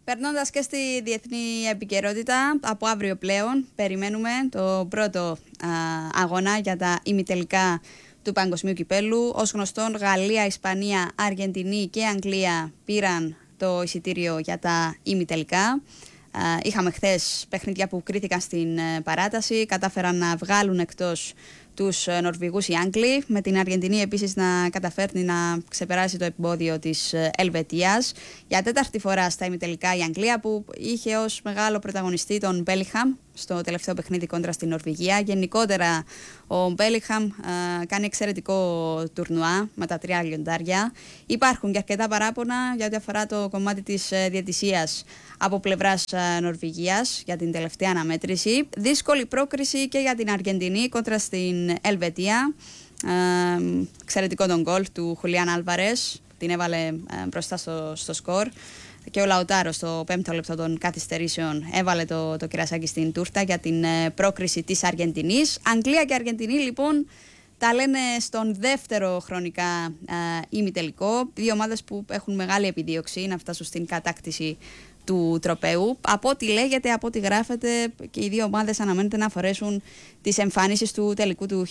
Περνώντας και στη διεθνή επικαιρότητα, από αύριο πλέον περιμένουμε το πρώτο αγώνα για τα ημιτελικά του Παγκοσμίου Κυπέλλου. Ως γνωστόν, Γαλλία, Ισπανία, Αργεντινή και Αγγλία πήραν το εισιτήριο για τα ημιτελικά. Είχαμε χθες παιχνίδια που κρίθηκαν στην παράταση, κατάφεραν να βγάλουν εκτός τους Νορβηγούς οι Άγγλοι, με την Αργεντινή επίσης να καταφέρνει να ξεπεράσει το εμπόδιο της Ελβετίας. Για τέταρτη φορά στα ημιτελικά η Αγγλία, που είχε ως μεγάλο πρωταγωνιστή τον Μπέλιγχαμ στο τελευταίο παιχνίδι κόντρα στην Νορβηγία. Γενικότερα ο Μπέλιγχαμ κάνει εξαιρετικό τουρνουά με τα 3 λιοντάρια. Υπάρχουν και αρκετά παράπονα για ό,τι αφορά το κομμάτι της διαιτησίας από πλευράς Νορβηγίας για την τελευταία αναμέτρηση. Δύσκολη πρόκριση και για την Αργεντινή κόντρα στην Ελβετία. Εξαιρετικό τον γκολ του Χουλιάν Άλβαρες, την έβαλε μπροστά στο σκορ. Και ο Λαουτάρο στο 5ο λεπτό των καθυστερήσεων έβαλε το κερασάκι στην τούρτα για την πρόκριση της Αργεντινής. Αγγλία και Αργεντινή λοιπόν τα λένε στον δεύτερο χρονικά ημιτελικό. Δύο ομάδες που έχουν μεγάλη επιδίωξη να φτάσουν στην κατάκτηση του τροπαίου. Από ό,τι λέγεται, από ό,τι γράφεται, και οι δύο ομάδες αναμένεται να φορέσουν τις εμφανίσεις του τελικού του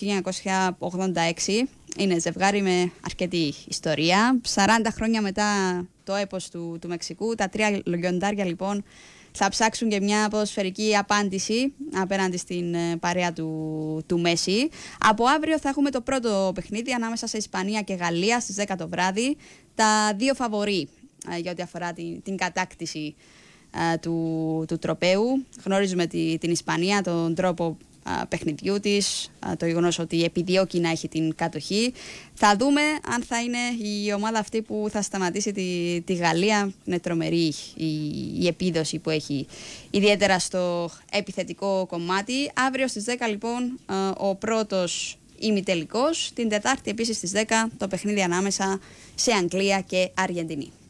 1986. Είναι ζευγάρι με αρκετή ιστορία. 40 χρόνια μετά το έπος του Μεξικού, τα 3 λιοντάρια λοιπόν θα ψάξουν και μια ποδοσφαιρική απάντηση απέναντι στην παρέα του Μέση. Από αύριο θα έχουμε το πρώτο παιχνίδι ανάμεσα σε Ισπανία και Γαλλία στις 10 το βράδυ. Τα δύο φαβορί για ό,τι αφορά την κατάκτηση του τροπαίου. Γνωρίζουμε την Ισπανία, τον τρόπο παιχνιδιού της, το γεγονός ότι επιδιώκει να έχει την κατοχή. Θα δούμε αν θα είναι η ομάδα αυτή που θα σταματήσει τη Γαλλία. Είναι τρομερή η επίδοση που έχει, ιδιαίτερα στο επιθετικό κομμάτι. Αύριο στις 10 λοιπόν ο πρώτος ημιτελικός. Την Τετάρτη επίσης στις 10 το παιχνίδι ανάμεσα σε Αγγλία και Αργεντινή.